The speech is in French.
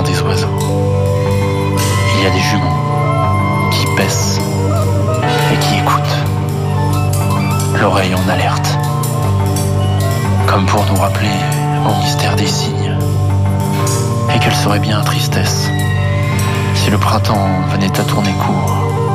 des oiseaux. Il y a des juments qui paissent et qui écoutent, l'oreille en alerte, comme pour nous rappeler au mystère des signes, et quelle serait bien tristesse si le printemps venait à tourner court